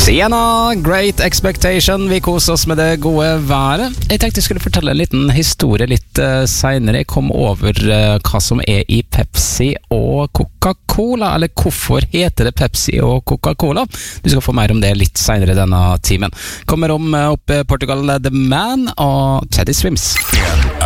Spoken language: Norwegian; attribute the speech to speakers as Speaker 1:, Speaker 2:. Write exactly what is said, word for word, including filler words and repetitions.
Speaker 1: Sienna, Great Expectation. Vi koser oss med det gode været. Jeg tenkte jeg skulle fortelle en liten historie litt uh, senere. Jeg kom over uh, hva som er i Pepsi og Coca-Cola, eller hvorfor heter det Pepsi og Coca-Cola. Du skal få mer om det litt senere denne timen. Kommer om uh, opp Portugal The Man og Teddy Swims.